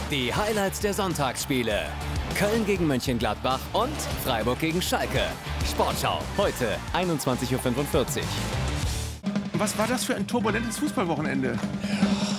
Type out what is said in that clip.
Die Highlights der Sonntagsspiele. Köln gegen Mönchengladbach und Freiburg gegen Schalke. Sportschau, heute 21:45 Uhr. Was war das für ein turbulentes Fußballwochenende?